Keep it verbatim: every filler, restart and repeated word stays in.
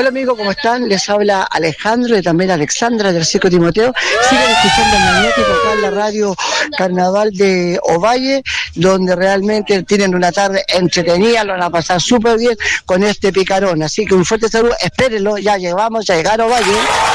Hola amigos, ¿cómo están? Les habla Alejandro y también Alexandra del Circo Timoteo. Siguen escuchando el Magnético acá en la radio Carnaval de Ovalle, donde realmente tienen una tarde entretenida, lo van a pasar súper bien con este picarón. Así que un fuerte saludo, espérenlo, ya llegamos, ya llegaron a Ovalle.